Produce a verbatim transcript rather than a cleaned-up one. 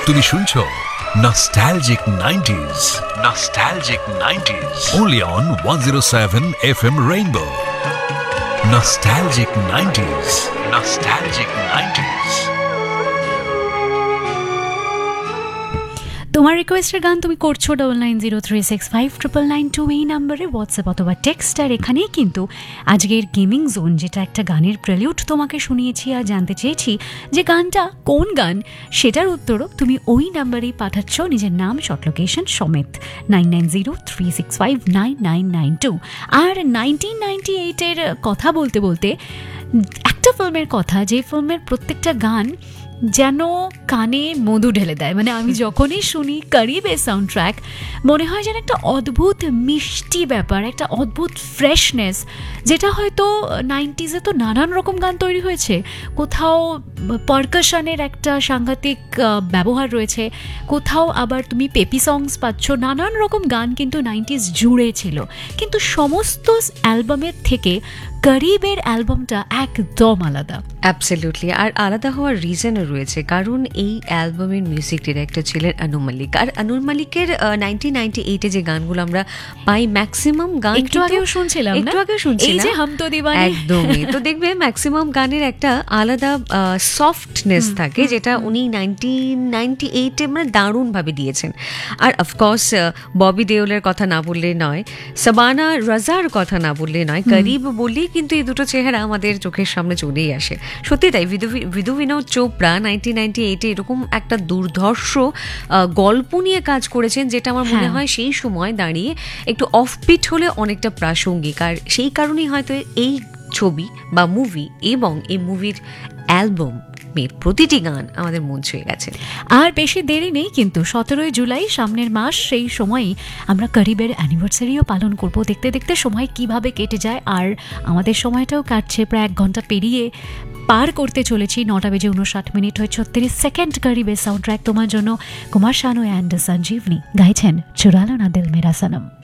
তুমি শুনছো Nostalgic nineties. Nostalgic nineties. Only on one oh seven F M Rainbow. Nostalgic nineties. Nostalgic nineties. তোমার রিকোয়েস্টের গান তুমি করছো double nine zero three six five triple nine two এই নাম্বারে WhatsApp অথবা টেক্সট। আর এখানেই কিন্তু আজকের গেমিং জোন, যেটা একটা গানের প্রেলিউড তোমাকে শুনিয়েছি আর জানতে চেয়েছি যে গানটা কোন গান, সেটার উত্তরও তুমি ওই নাম্বারেই পাঠাচ্ছ নিজের নাম শর্ট লোকেশন সমেত nine nine zero three six five nine nine nine two. আর নাইনটিন নাইনটি এইটের কথা বলতে বলতে একটা ফিল্মের কথা, যে ফিল্মের প্রত্যেকটা গান যেন কানে মধু ঢেলে দেয়। মানে আমি যখনই শুনি করিবের সাউন্ড ট্র্যাক মনে হয় যেন একটা অদ্ভুত মিষ্টি ব্যাপার, একটা অদ্ভুত ফ্রেশনেস, যেটা হয়তো নাইনটিজে তো নানান রকম গান তৈরি হয়েছে, কোথাও পারকাশনের একটা সাংঘাতিক ব্যবহার রয়েছে, কোথাও আবার তুমি পেপি সংস পাচ্ছ, নানান রকম গান কিন্তু নাইনটিজ জুড়ে ছিল। কিন্তু সমস্ত অ্যালবামের থেকে করিবের অ্যালবামটা একদম আলাদা। অ্যাবসলিউটলি। আর আলাদা হওয়ার রিজনও রয়েছে, কারণ এই অ্যালবামের মিউজিক ডিরেক্টর ছিলেন আনু মালিক। আর আনু মালিকের নাইনটিন নাইনটি এইটে যে গানগুলো আমরা পাই, ম্যাক্সিমাম গান একটু আগেও শুনছিলাম একটু আগেও শুনছিলাম এই যে হাম তো দিওয়ানে, একদমই। তো দেখবে ম্যাক্সিমাম গানের একটা আলাদা সফটনেস থাকে, যেটা উনি নাইনটিন নাইনটি এইটে মানে দারুণভাবে দিয়েছেন। আর অফকোর্স ববি দেওলের কথা না বললে নয়, সাবানা রাজার কথা না বললে নয়, করিব বললেই কিন্তু এই দুটো চেহারা আমাদের চোখের সামনে চলেই আসে। সত্যি তাই, বিধু বিনোদ চোপড়া নাইনটিন নাইনটি এইটে এরকম একটা দুর্ধর্ষ গল্প নিয়ে কাজ করেছেন, যেটা আমার মনে হয় সেই সময় দাঁড়িয়ে একটু অফবিট হলে অনেকটা প্রাসঙ্গিক। আর সেই কারণেই হয়তো এই ছবি বা মুভি এবং এই মুভির অ্যালবাম প্রতিটি গান আমাদের মন ছুঁয়ে গেছে। আর বেশি দেরি নেই কিন্তু, সতেরোই জুলাই সামনের মাস, সেই সময়ই আমরা করিবের অ্যানিভার্সারিও পালন করব। দেখতে দেখতে সময় কিভাবে কেটে যায়, আর আমাদের সময়টাও কাটছে, প্রায় এক ঘন্টা পেরিয়ে পার করতে চলেছি। নটা বেজে উনষাট মিনিট হয় ছত্রিশ সেকেন্ড। করিবের সাউন্ড ট্র্যাক তোমার জন্য কুমার শানু অ্যান্ড সঞ্জীবনী গাইছেন চুরালো না দিল মেরা সনম।